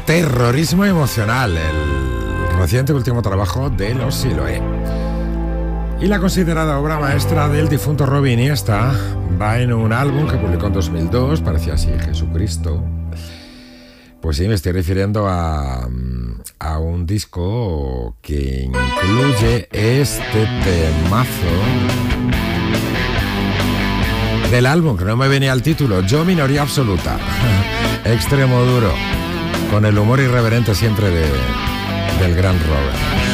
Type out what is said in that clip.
Terrorismo emocional, el reciente último trabajo de los Siloé. Y la considerada obra maestra del difunto Robbie Iniesta va en un álbum que publicó en 2002, parecía así Jesucristo. Pues sí, me estoy refiriendo a un disco que incluye este temazo del álbum, que no me venía el título, Yo Minoría Absoluta. Extremo duro, con el humor irreverente siempre del gran Robert.